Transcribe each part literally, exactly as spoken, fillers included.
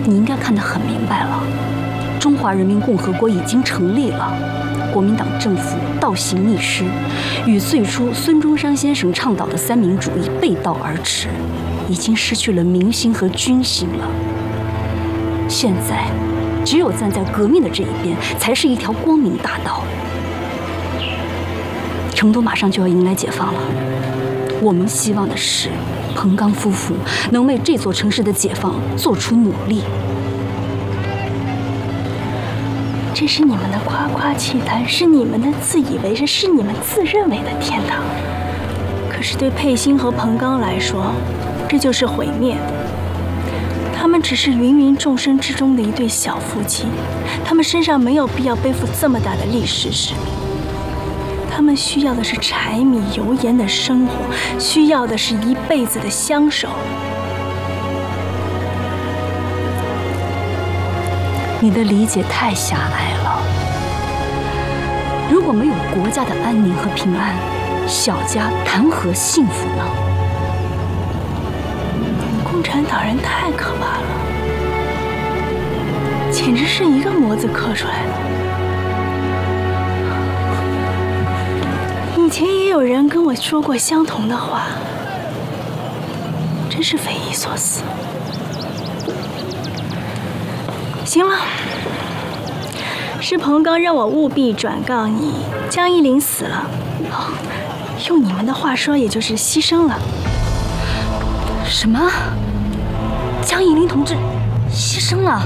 你应该看得很明白了，中华人民共和国已经成立了，国民党政府倒行逆施，与最初孙中山先生倡导的三民主义背道而驰，已经失去了民心和军心了。现在，只有站在革命的这一边，才是一条光明大道。成都马上就要迎来解放了，我们希望的是，彭刚夫妇能为这座城市的解放做出努力。 这是你们的夸夸其谈，是你们的自以为是，是你们自认为的天堂。可是对佩欣和彭刚来说，这就是毁灭。他们只是芸芸众生之中的一对小夫妻，他们身上没有必要背负这么大的历史使命。他们需要的是柴米油盐的生活，需要的是一辈子的相守。 你的理解太狭隘了。如果没有国家的安宁和平安，小家谈何幸福呢？ 共产党人太可怕了，简直是一个模子刻出来的。以前也有人跟我说过相同的话，真是匪夷所思。行了，是彭刚让我务必转告你，江一林死了。哦，用你们的话说，也就是牺牲了。 什么？江一林同志牺牲了？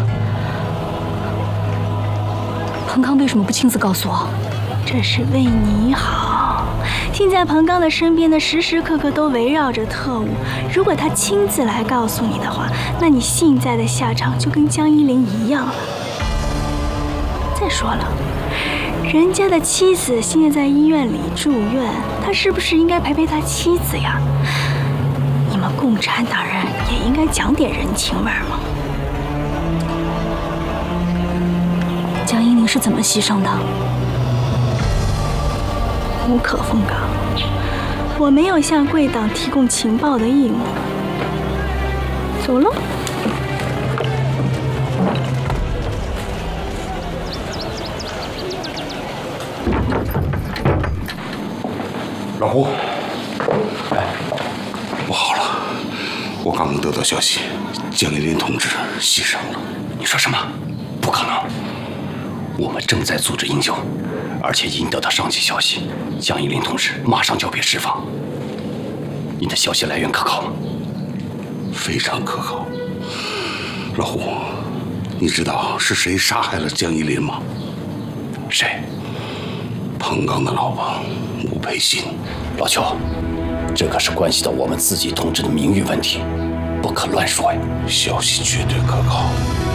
彭刚为什么不亲自告诉我？ 这是为你好。现在彭刚的身边的时时刻刻都围绕着特务，如果他亲自来告诉你的话，那你现在的下场就跟江一林一样了。再说了，人家的妻子现在在医院里住院，他是不是应该陪陪他妻子呀？你们共产党人也应该讲点人情味嘛。 江一林是怎么牺牲的？ 无可奉告，我没有向贵党提供情报的义务。走了。 老胡，哎，不好了，我刚刚得到消息，江一林同志牺牲了。 你说什么？不可能！我们正在组织营救。而且已经得到上级消息，江一林同志马上就要被释放。你的消息来源可靠吗？ 非常可靠。老胡，你知道是谁杀害了江一林吗？ 谁？ 彭刚的老婆吴佩欣。 老邱，这可是关系到我们自己同志的名誉问题，不可乱说呀。 消息绝对可靠。